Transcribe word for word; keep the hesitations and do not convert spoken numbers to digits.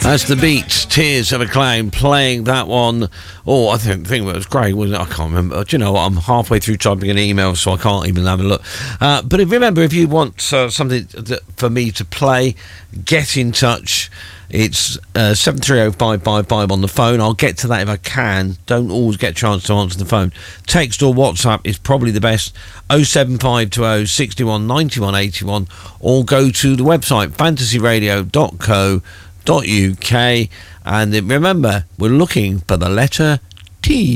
That's the Beats, Tears of a Clown, playing that one. Oh, I think, think it was great, wasn't it? I can't remember. Do you know what? I'm halfway through typing an email, so I can't even have a look. Uh, but if, remember, if you want uh, something that, for me to play, get in touch. It's uh, seven three oh five five five on the phone. I'll get to that if I can. Don't always get a chance to answer the phone. Text or WhatsApp is probably the best. oh seven five two oh six one nine one eight one, or go to the website fantasy radio dot co dot uk, and remember, we're looking for the letter T.